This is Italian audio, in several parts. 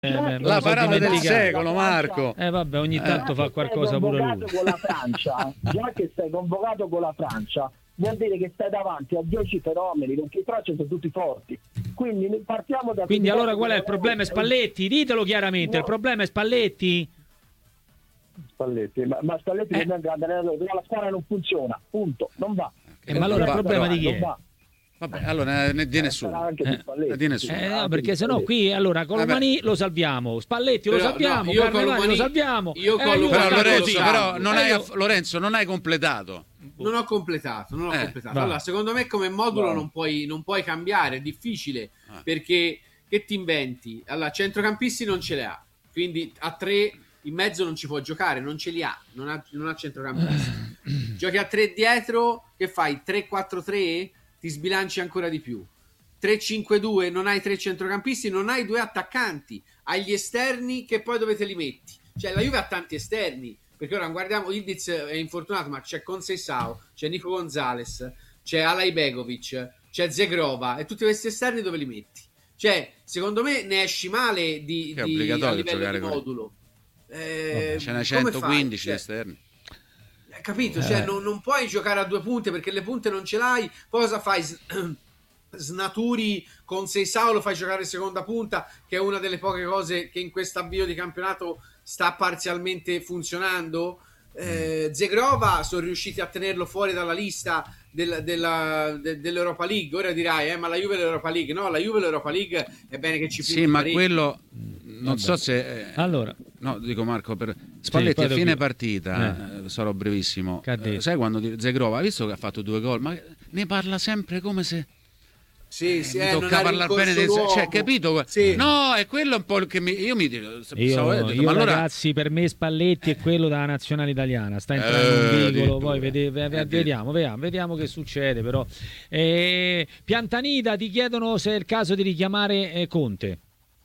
La parata del secolo, Marco. Vabbè, ogni tanto fa qualcosa pure lui. Con la Francia, già che sei convocato con la Francia, vuol dire che stai davanti a 10 fenomeni, perché i Francia sono tutti forti. Quindi partiamo da... Quindi allora qual è il problema? È Spalletti? Ditelo chiaramente, il problema è Spalletti? Spalletti, ma Spalletti non è un grande allenatore, la squadra non funziona, punto, non va. Ma allora il problema di chi è? Vabbè, allora di nessuno. Di nessuno. No, perché sennò qui allora Colomani lo salviamo, Spalletti lo salviamo, Carnevali lo salviamo. Però Lorenzo non hai completato. Non ho completato. Allora, secondo me come modulo non puoi cambiare, è difficile, perché che ti inventi? Allora, centrocampisti non ce le ha, quindi a 3 in mezzo non ci può giocare, non ce li ha, non ha centrocampisti. Giochi a 3 dietro, che fai? 3-4-3? Ti sbilanci ancora di più. 3-5-2, non hai 3 centrocampisti, non hai 2 attaccanti, hai gli esterni che poi dove te li metti? Cioè la Juve ha tanti esterni, perché ora guardiamo, Ildiz è infortunato, ma c'è Conceição, c'è Nico Gonzalez, c'è Alay Begovic, c'è Zegrova, e tutti questi esterni dove li metti? Cioè, secondo me ne esci male a livello di modulo. Ce n'è 115 esterni. Capito? Cioè non puoi giocare a 2 punte perché le punte non ce l'hai. Poi cosa fai? Snaturi con Seisao, lo fai giocare seconda punta, che è una delle poche cose che in questo avvio di campionato sta parzialmente funzionando. Zegrova sono riusciti a tenerlo fuori dalla lista dell'Europa League. Ora dirai ma la Juve l'Europa League. No, la Juve l'Europa League è bene che ci punti. Sì, ma quello non so se allora no, dico Marco, per Spalletti a fine partita sarò brevissimo, sai quando Zegrova ha visto che ha fatto 2 gol, ma ne parla sempre come se tocca parlare bene del, cioè, capito? Sì. No, è quello un po' che io ma allora... ragazzi, per me Spalletti è quello della nazionale italiana, sta entrando un vicolo, poi vediamo che succede. Però Piantanida, ti chiedono se è il caso di richiamare Conte.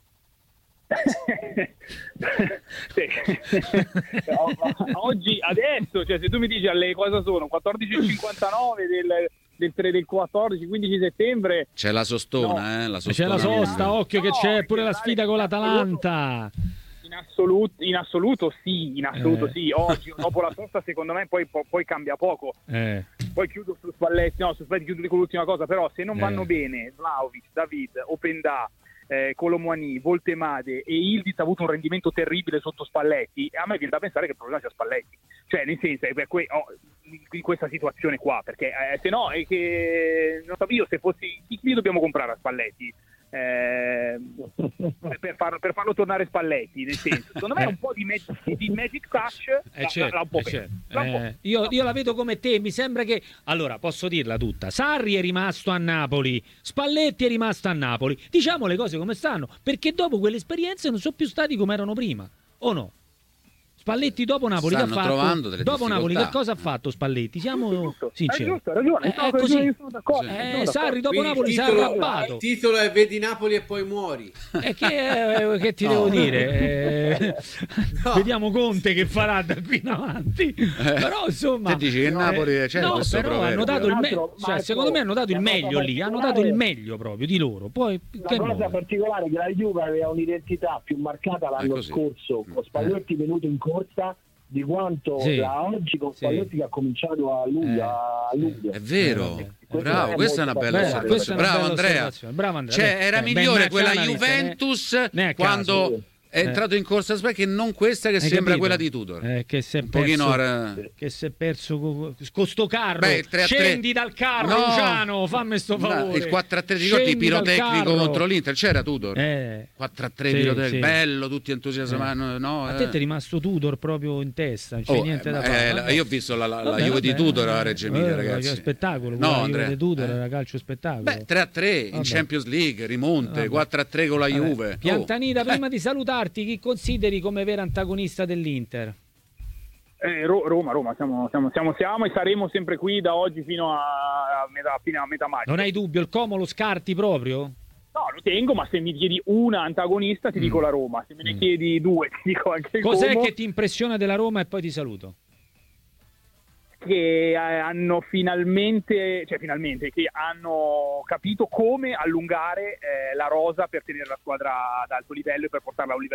Oggi, adesso, cioè se tu mi dici alle cosa sono 14:59 del 14-15 settembre c'è la sostona, la sostona, c'è la sosta, occhio che c'è pure la sfida con l'Atalanta. In assoluto sì. Oggi dopo la sosta secondo me poi cambia poco. Poi chiudo su Spalletti, chiudo con l'ultima cosa, però se non vanno bene Vlahovic, David, Openda, Colomwani, Voltemade e Ildiz ha avuto un rendimento terribile sotto Spalletti, e a me viene da pensare che il problema sia Spalletti, cioè nel senso in questa situazione qua, perché se no è che non so io, se fossi chi dobbiamo comprare a Spalletti per farlo tornare Spalletti, nel senso, secondo me un po' di magic touch io la vedo come te, mi sembra che allora posso dirla tutta, Sarri è rimasto a Napoli, Spalletti è rimasto a Napoli, diciamo le cose come stanno, perché dopo quelle esperienze non sono più stati come erano prima, o no? Spalletti dopo Napoli che ha fatto? Dopo Napoli che cosa ha fatto Spalletti? Siamo sinceri. Hai ragione. Sono d'accordo. Sarri dopo Napoli si è arrabbato. Il titolo è Vedi Napoli e poi muori. Che ti devo dire? Vediamo Conte che farà da qui in avanti. Però insomma, te dici che Napoli c'è questo però hanno dato il meglio, cioè, secondo me hanno dato il meglio lì, hanno dato il meglio proprio di loro. Poi la cosa particolare è che la Juve aveva un'identità più marcata l'anno scorso, con Spalletti venuto in corsa di quanto oggi con Spalletti che ha cominciato a luglio. È vero, bravo, questa è una bella osservazione. Bravo Andrea. Cioè era migliore quella Juventus quando è entrato in corsa che non questa che sembra quella di Tudor, che si è perso con sto carro. Scendi dal carro, Luciano, fammi sto favore. Il 4-3 di Gotti pirotecnico contro l'Inter, c'era Tudor, 4-3 pirotecnico, bello, tutti entusiasmano. A te è rimasto Tudor proprio in testa, non c'è niente da fare. Io ho visto la Juve di Tudor a Reggio Emilia, ragazzi, spettacolo. La Juve di Tudor era calcio spettacolo. 3-3 in Champions League, rimonte, 4-3 con la Juve. Piantanida, prima di salutarti, chi consideri come vero antagonista dell'Inter? Roma, siamo e saremo sempre qui da oggi fino a metà maggio. Non hai dubbio, il Como lo scarti proprio? No, lo tengo, ma se mi chiedi una antagonista ti dico la Roma, se me ne chiedi 2 ti dico anche il Cos'è Como. che ti impressiona della Roma e poi ti saluto? che hanno finalmente che hanno capito come allungare la rosa per tenere la squadra ad alto livello e per portarla a un livello